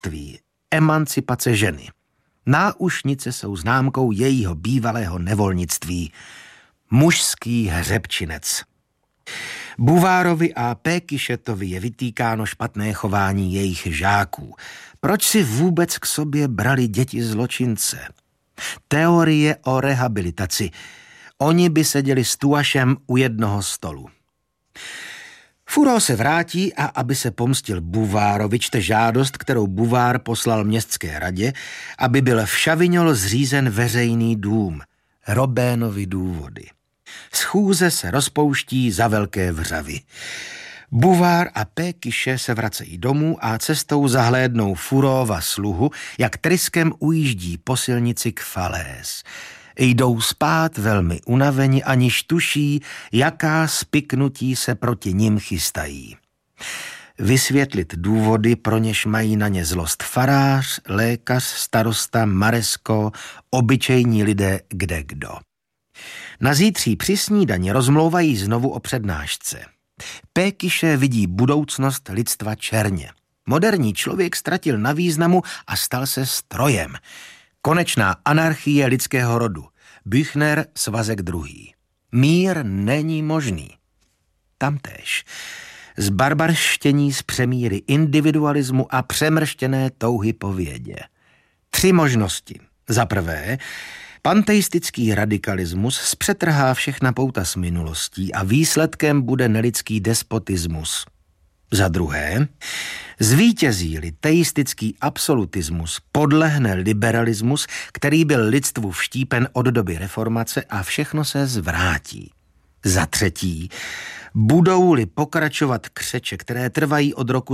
otroctví, emancipace ženy. Náušnice jsou známkou jejího bývalého nevolnictví. Mužský hřebčinec. Buvárovi a Pékišetovi je vytýkáno špatné chování jejich žáků. Proč si vůbec k sobě brali děti zločince? Teorie o rehabilitaci. Oni by seděli s Tuašem u jednoho stolu. Furó se vrátí a aby se pomstil Buvárovi, čte žádost, kterou Buvár poslal městské radě, aby byl v Chavignol zřízen veřejný dům. Robénovy důvody. Schůze se rozpouští za velké vřavy. Buvár a Pékiše se vracejí domů a cestou zahlédnou Furóva sluhu, jak tryskem ujíždí po silnici k Falaise. Jdou spát velmi unaveni, aniž tuší, jaká spiknutí se proti nim chystají. Vysvětlit důvody, pro něž mají na ně zlost farář, lékař, starosta, maresko, obyčejní lidé kdekdo. Na zítří při snídani rozmlouvají znovu o přednášce. Pékiše vidí budoucnost lidstva černě. Moderní člověk ztratil na významu a stal se strojem. Konečná anarchie lidského rodu. Büchner, svazek 2. Mír není možný. Tamtéž. Zbarbarštění z přemíry individualismu a přemrštěné touhy po vědě. 3 možnosti. Za prvé, panteistický radikalismus zpřetrhá všechna pouta s minulostí a výsledkem bude nelidský despotismus. Za druhé, zvítězí-li teistický absolutismus, podlehne liberalismus, který byl lidstvu vštípen od doby reformace a všechno se zvrátí. Za třetí, budou-li pokračovat křeče, které trvají od roku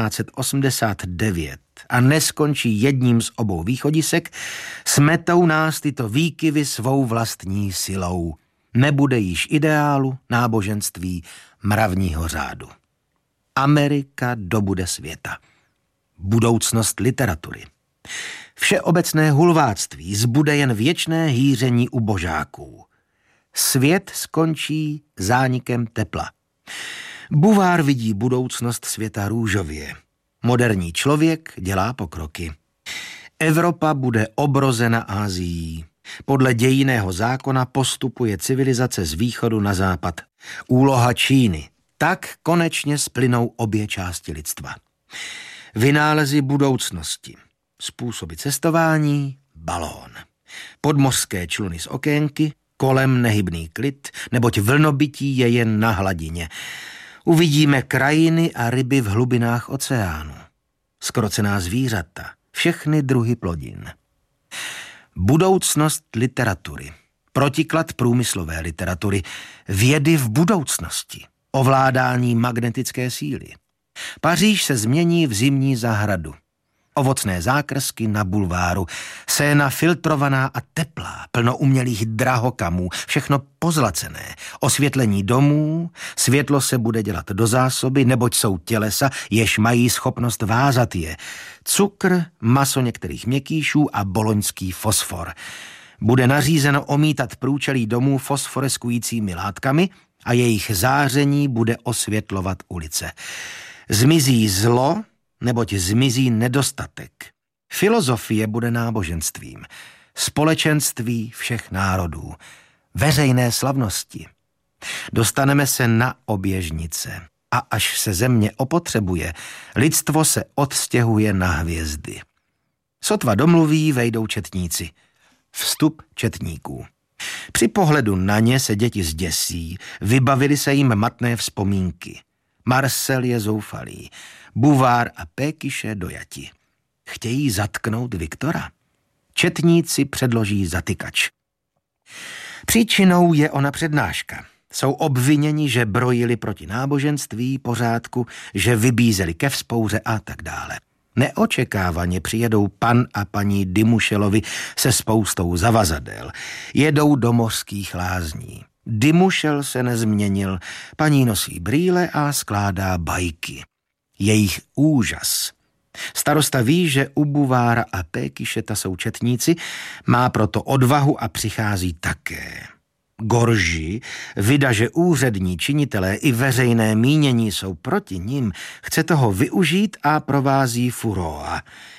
1789 a neskončí jedním z obou východisek, smetou nás tyto výkyvy svou vlastní silou. Nebude již ideálu, náboženství, mravního řádu. Amerika dobude světa. Budoucnost literatury. Všeobecné hulváctví zbude jen věčné hýření ubožáků. Svět skončí zánikem tepla. Buvár vidí budoucnost světa růžově. Moderní člověk dělá pokroky. Evropa bude obrozena Asií. Podle dějinného zákona postupuje civilizace z východu na západ. Úloha Číny. Tak konečně splynou obě části lidstva. Vynálezy budoucnosti. Způsoby cestování, balón. Podmořské čluny z okénky, kolem nehybný klid, neboť vlnobytí je jen na hladině. Uvidíme krajiny a ryby v hlubinách oceánu. Zkrocená zvířata, všechny druhy plodin. Budoucnost literatury. Protiklad průmyslové literatury. Vědy v budoucnosti. Ovládání magnetické síly. Paříž se změní v zimní zahradu. Ovocné zákrsky na bulváru. Séna filtrovaná a teplá, plno umělých drahokamů, všechno pozlacené. Osvětlení domů, světlo se bude dělat do zásoby, neboť jsou tělesa, jež mají schopnost vázat je. Cukr, maso některých měkkýšů a boloňský fosfor. Bude nařízeno omítat průčelí domů fosforeskujícími látkami a jejich záření bude osvětlovat ulice. Zmizí zlo, neboť zmizí nedostatek. Filozofie bude náboženstvím. Společenství všech národů. Veřejné slavnosti. Dostaneme se na oběžnice. A až se země opotřebuje, lidstvo se odstěhuje na hvězdy. Sotva domluví, vejdou četníci. Vstup četníků. Při pohledu na ně se děti zděsí, vybavili se jim matné vzpomínky. Marcel je zoufalý, Buvár a Pékiše dojati. Chtějí zatknout Viktora. Četníci předloží zatykač. Příčinou je ona přednáška. Jsou obviněni, že brojili proti náboženství, pořádku, že vybízeli ke vzpouře a tak dále. Neočekávaně přijedou pan a paní Dimušelovi se spoustou zavazadel. Jedou do mořských lázní. Dimušel se nezměnil, paní nosí brýle a skládá bajky. Jejich úžas. Starosta ví, že u Buvára a Pékišeta jsou četníci, má proto odvahu a přichází také. Gorži, vida, že úřední činitelé i veřejné mínění jsou proti nim, chce toho využít a provází Furoa.